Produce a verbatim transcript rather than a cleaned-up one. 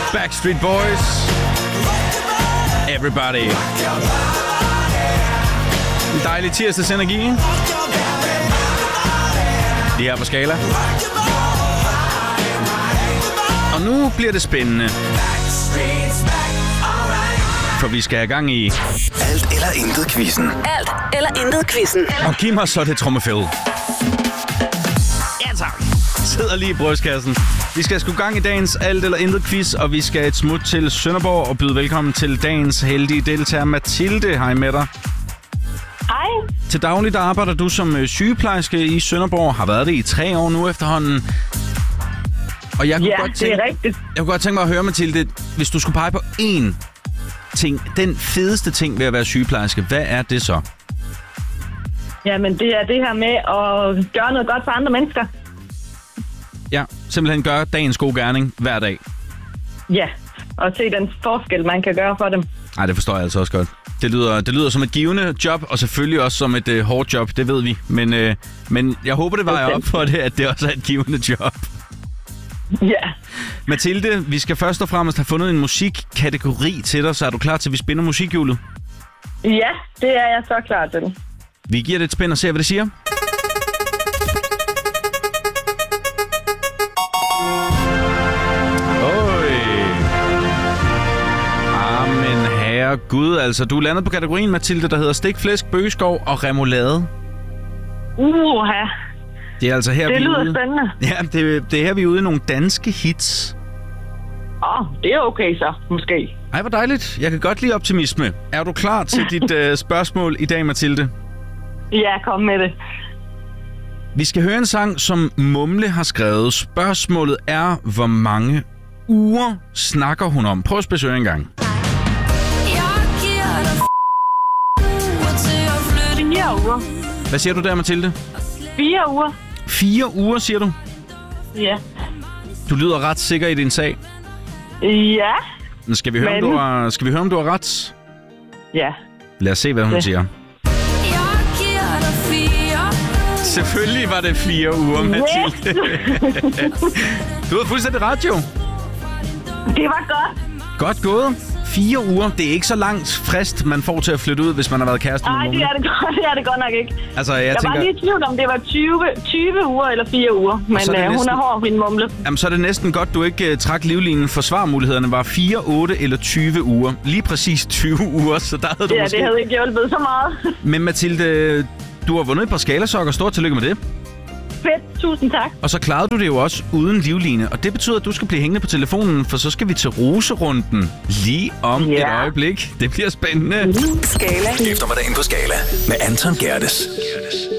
Backstreet Boys. Everybody. En dejlig tirsdags energi, ikke? Det her på Skala. Og nu bliver det spændende. For vi skal have gang i... Alt eller intet quizzen. Alt eller intet quizzen. Og giv mig så det trommefælde. Ja tak. Sidder lige i brystkassen. Vi skal sgu gang i dagens alt eller intet quiz, og vi skal et smut til Sønderborg og byde velkommen til dagens heldige deltager Mathilde. Hej med dig. Hej. Til daglig der arbejder du som sygeplejerske i Sønderborg. Har været det i tre år nu efterhånden. Og jeg kunne Ja, godt tænke, det er rigtigt. Jeg kunne godt tænke mig at høre, Mathilde, hvis du skulle pege på én ting, den fedeste ting ved at være sygeplejerske, hvad er det så? Jamen, det er det her med at gøre noget godt for andre mennesker. Ja, simpelthen gøre dagens gode gerning hver dag. Ja, og se den forskel, man kan gøre for dem. Nej, det forstår jeg altså også godt. Det lyder, det lyder som et givende job, og selvfølgelig også som et øh, hårdt job, det ved vi. Men, øh, men jeg håber, det vejer op for det, at det også er et givende job. Ja. Mathilde, vi skal først og fremmest have fundet en musikkategori til dig, så er du klar til, at vi spinner musikhjulet? Ja, det er jeg så klar til. Vi giver det et spin og ser, hvad det siger. Gud, altså. Du er landet på kategorien, Mathilde, der hedder stik, flæsk, bøgeskov og remoulade. Uha. Det er altså her, det vi lyder ude. spændende. Ja, det, det er her, vi er ude i nogle danske hits. Åh, oh, det er okay så, måske. Ej, hvor dejligt. Jeg kan godt lide optimisme. Er du klar til dit uh, spørgsmål i dag, Mathilde? Ja, kom med det. Vi skal høre en sang, som Mumle har skrevet. Spørgsmålet er, hvor mange uger snakker hun om? Prøv at spørge en gang. Fire uger. Hvad siger du der, Mathilde? Fire uger. Fire uger, siger du? Ja. Du lyder ret sikker i din sag. Ja. Men skal vi høre, Men... om du har, skal vi høre, om du har ret? Ja. Lad os se, hvad hun det. siger. Selvfølgelig var det fire uger, Mathilde. Yes. Du havde fuldstændig ret, jo. Det var godt. Godt gået. Fire uger. Det er ikke så langt frist, man får til at flytte ud, hvis man har været kæreste med Nej, Mumle. det er det godt, det er det godt nok ikke. Altså, jeg, jeg tænker... var lige i tvivl om, det var tyve, tyve uger eller fire uger. Men er øh, næsten... hun er hård, min Mumle. Jamen, så er det næsten godt, du ikke uh, trak livlinen, for svarmulighederne var fire, otte eller tyve uger. Lige præcis tyve uger, så der havde du ja, måske... det havde ikke hjulpet så meget. Men Mathilde, du har vundet et par skalasokker. Stort tillykke med det. Fedt, tusind tak. Og så klarede du det jo også uden livline. Og det betyder, at du skal blive hængende på telefonen, for så skal vi til roserunden lige om Ja. et øjeblik. Det bliver spændende. Skala. Eftermiddagen på Skala med Anton Gerdes.